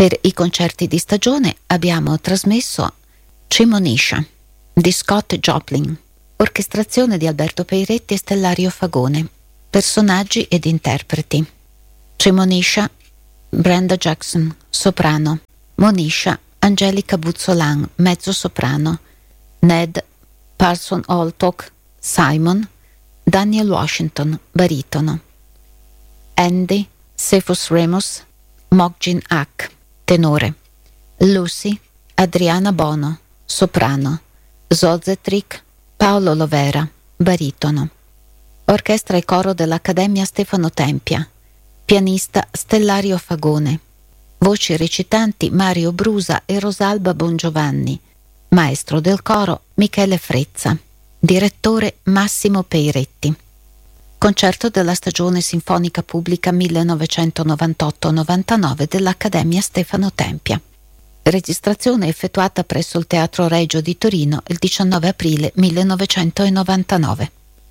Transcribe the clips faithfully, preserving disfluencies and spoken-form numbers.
Per i concerti di stagione abbiamo trasmesso Cimoniscia di Scott Joplin, orchestrazione di Alberto Peiretti e Stellario Fagone, personaggi ed interpreti. Cimoniscia, Brenda Jackson, soprano. Moniscia, Angelica Buzzolan, mezzo soprano. Ned, Parson Altok, Simon. Daniel Washington, baritono. Andy, Cephus Remus, Mogjin Ak, tenore. Lucy, Adriana Bono, soprano. Zozetrik, Paolo Lovera, baritono. Orchestra e coro dell'Accademia Stefano Tempia. Pianista Stellario Fagone. Voci recitanti Mario Brusa e Rosalba Bongiovanni. Maestro del coro Michele Frezza. Direttore Massimo Peiretti. Concerto della stagione sinfonica pubblica millenovecentonovantotto novantanove dell'Accademia Stefano Tempia. Registrazione effettuata presso il Teatro Regio di Torino il diciannove aprile millenovecentonovantanove.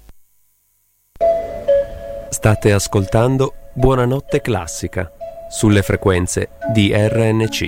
State ascoltando Buonanotte Classica sulle frequenze di R N C.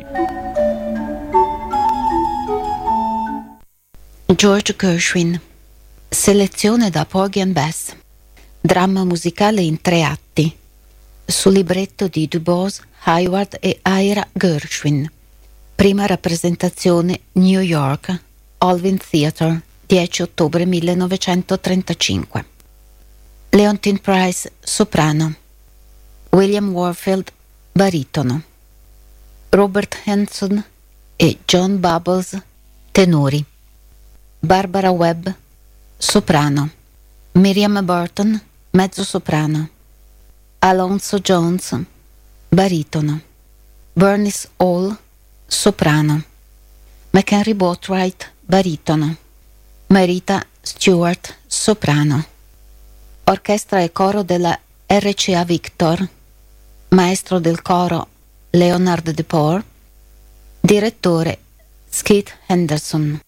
George Gershwin. Selezione da Porgy and Bess. Dramma musicale in tre atti. Su libretto di Du Bois, Hayward e Ira Gershwin. Prima rappresentazione New York, Olvin Theatre, dieci ottobre millenovecentotrentacinque. Leontyne Price, soprano. William Warfield, baritono. Robert Hanson e John Bubbles, tenori. Barbara Webb, soprano. Miriam Burton, mezzo soprano. Alonzo Jones, baritono. Bernice Hall, soprano. McHenry Boatwright, baritono. Marita Stewart, soprano. Orchestra e coro della R C A Victor. Maestro del coro Leonard DePore. Direttore Skid Henderson.